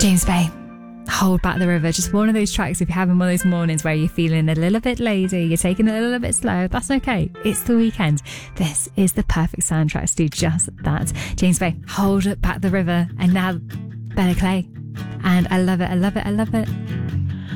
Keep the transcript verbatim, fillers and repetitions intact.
James Bay, Hold Back the River. Just one of those tracks, if you're having one of those mornings where you're feeling a little bit lazy, you're taking it a little bit slow, that's okay. It's the weekend. This is the perfect soundtrack to do just that. James Bay, Hold Back the River. And now Bella Clay. And I love it, I love it, I love it.